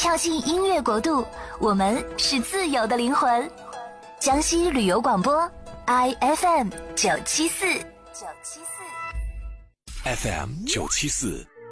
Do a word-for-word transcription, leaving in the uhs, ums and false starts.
跳进音乐国度，我们是自由的灵魂。江西旅游广播 I F M 九七四 九七四 F M 九七四